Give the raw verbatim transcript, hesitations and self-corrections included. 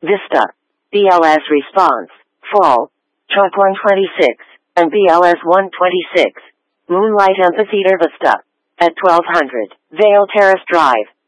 Vista, B L S Response, Fall, Truck one twenty-six, and B L S one twenty-six, Moonlight Amphitheater Vista, at twelve hundred, Vale Terrace Drive.